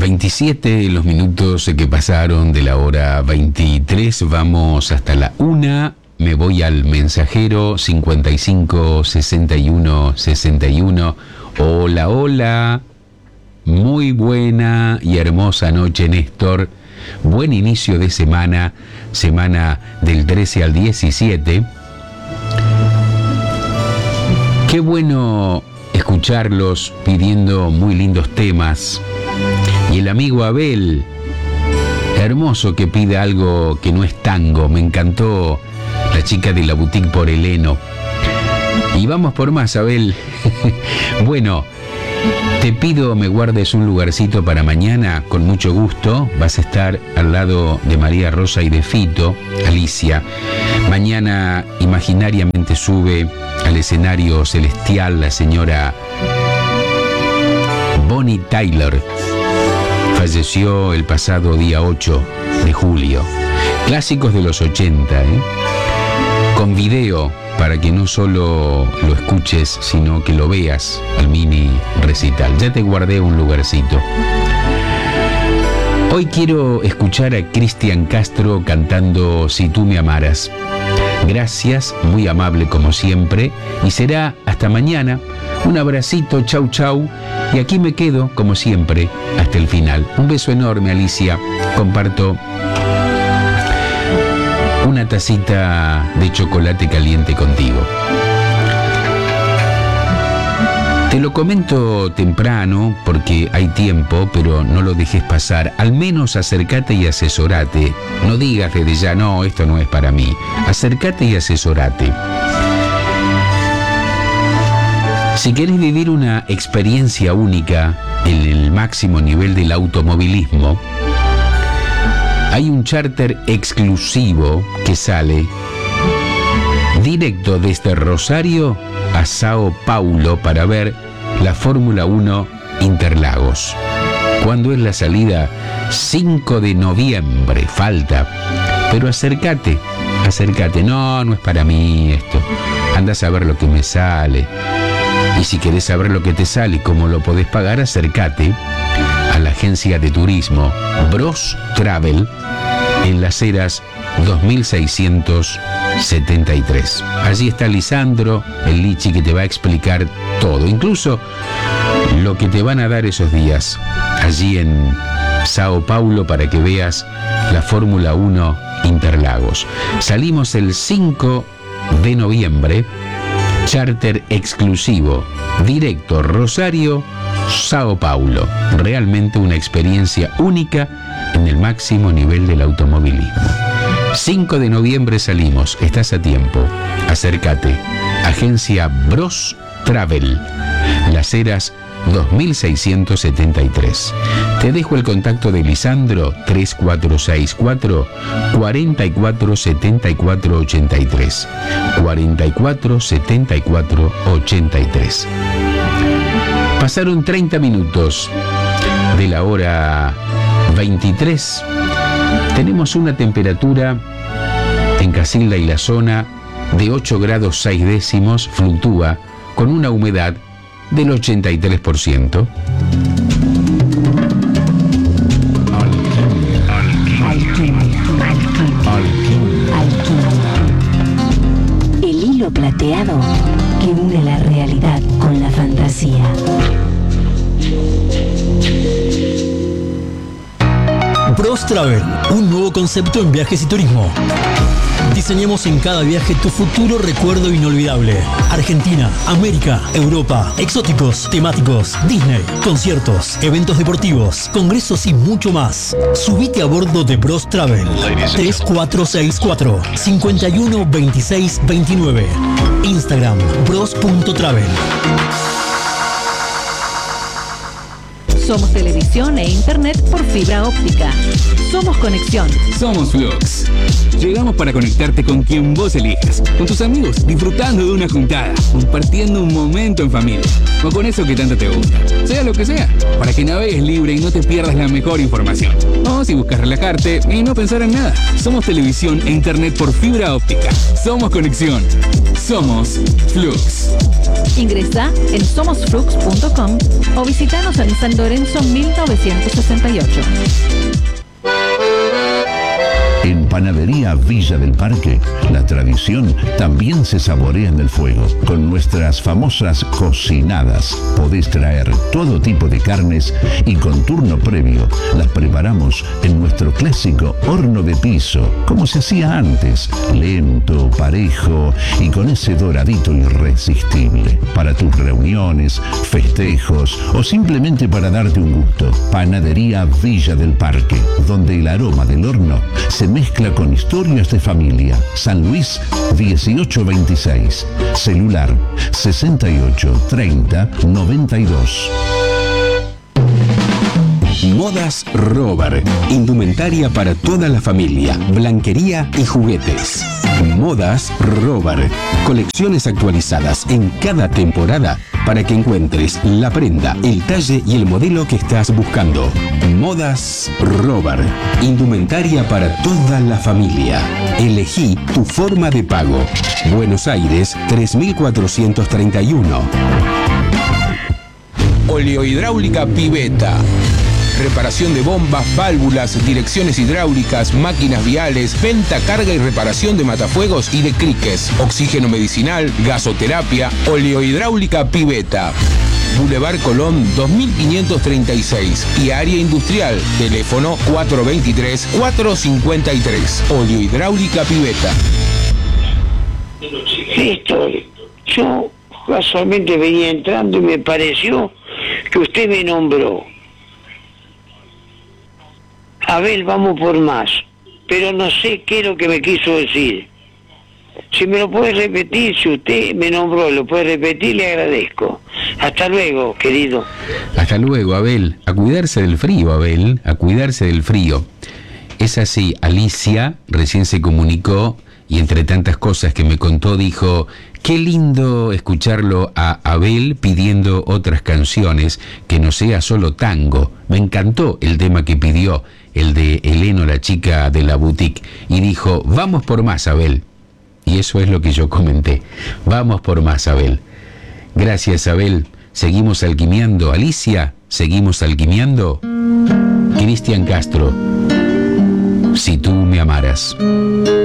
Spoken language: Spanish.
27 los minutos que pasaron de la hora 23, vamos hasta la 1. Me voy al mensajero 55 61 61. Hola, hola. Muy buena y hermosa noche, Néstor. Buen inicio de semana del 13 al 17. Qué bueno escucharlos pidiendo muy lindos temas. Y el amigo Abel, hermoso que pide algo que no es tango. Me encantó la chica de la boutique por Heleno. Y vamos por más, Abel. Bueno, te pido me guardes un lugarcito para mañana, con mucho gusto. Vas a estar al lado de María Rosa y de Fito, Alicia. Mañana imaginariamente sube al escenario celestial la señora Bonnie Tyler. Falleció el pasado día 8 de julio. Clásicos de los 80, con video, para que no solo lo escuches, sino que lo veas al mini recital. Ya te guardé un lugarcito. Hoy quiero escuchar a Cristian Castro cantando Si tú me amaras. Gracias, muy amable como siempre, y será hasta mañana. Un abracito, chau chau, y aquí me quedo como siempre hasta el final. Un beso enorme, Alicia. Comparto una tacita de chocolate caliente contigo. Te lo comento temprano porque hay tiempo, pero no lo dejes pasar. Al menos acércate y asesorate. No digas desde ya, no, esto no es para mí. Acércate y asesorate. Si querés vivir una experiencia única en el máximo nivel del automovilismo, hay un charter exclusivo que sale directo desde Rosario a Sao Paulo para ver la Fórmula 1 Interlagos. ¿Cuándo es la salida? 5 de noviembre, falta. Pero acércate. No, no es para mí esto. Anda a saber lo que me sale. Y si querés saber lo que te sale y cómo lo podés pagar, acércate a la agencia de turismo Bros Travel en Las Heras 2673. Allí está Lisandro, el Lichi, que te va a explicar todo, incluso lo que te van a dar esos días allí en Sao Paulo para que veas la Fórmula 1 Interlagos. Salimos el 5 de noviembre, charter exclusivo, directo Rosario, Sao Paulo. Realmente una experiencia única en el máximo nivel del automovilismo. 5 de noviembre salimos, estás a tiempo. Acércate. Agencia Bros Travel, Las Heras 2673. Te dejo el contacto de Lisandro, 3464 4474 83. 4474 83. Pasaron 30 minutos de la hora 23. Tenemos una temperatura en Casilda y la zona de 8 grados 6 décimos, fluctúa con una humedad del 83%. El hilo plateado que une la realidad con la fantasía. Bros Travel, un nuevo concepto en viajes y turismo. Diseñamos en cada viaje tu futuro recuerdo inolvidable. Argentina, América, Europa, exóticos, temáticos, Disney, conciertos, eventos deportivos, congresos y mucho más. Subite a bordo de Bros Travel. 3464 51 26 29. Instagram bros.travel. Somos televisión e internet por fibra óptica. Somos conexión. Somos Flux. Llegamos para conectarte con quien vos elijas, con tus amigos, disfrutando de una juntada, compartiendo un momento en familia, o con eso que tanto te gusta, sea lo que sea, para que navegues libre y no te pierdas la mejor información. O si buscas relajarte y no pensar en nada, somos televisión e internet por fibra óptica. Somos conexión. Somos Flux. Ingresá en somosflux.com o visitanos en San Lorenzo Lorenzo 1968. En Panadería Villa del Parque, la tradición también se saborea en el fuego. Con nuestras famosas cocinadas, podés traer todo tipo de carnes y con turno previo las preparamos en nuestro clásico horno de piso, como se hacía antes, lento, parejo y con ese doradito irresistible. Para tus reuniones, festejos o simplemente para darte un gusto. Panadería Villa del Parque, donde el aroma del horno se mezcla con historias de familia. San Luis 1826. Celular 68 30 92. Modas Robar. Indumentaria para toda la familia. Blanquería y juguetes. Modas Robar. Colecciones actualizadas en cada temporada para que encuentres la prenda, el talle y el modelo que estás buscando. Modas Robar. Indumentaria para toda la familia. Elegí tu forma de pago. Buenos Aires 3431. Oleohidráulica Piveta. Reparación de bombas, válvulas, direcciones hidráulicas, máquinas viales, venta, carga y reparación de matafuegos y de criques, oxígeno medicinal, gasoterapia. Oleohidráulica Piveta. Boulevard Colón 2536 y área industrial. Teléfono 423-453. Oleohidráulica Piveta. Listo. Yo casualmente venía entrando y me pareció que usted me nombró. Abel, vamos por más, pero no sé qué es lo que me quiso decir. Si me lo puede repetir, si usted me nombró, lo puede repetir, le agradezco. Hasta luego, querido. Hasta luego, Abel. A cuidarse del frío, Abel, a cuidarse del frío. Es así, Alicia recién se comunicó y entre tantas cosas que me contó dijo, qué lindo escucharlo a Abel pidiendo otras canciones, que no sea solo tango. Me encantó el tema que pidió, el de Eleno, la chica de la boutique, y dijo, vamos por más, Abel. Y eso es lo que yo comenté, vamos por más, Abel. Gracias, Abel. Seguimos alquimiando. Alicia, seguimos alquimiando. Cristian Castro, si tú me amaras.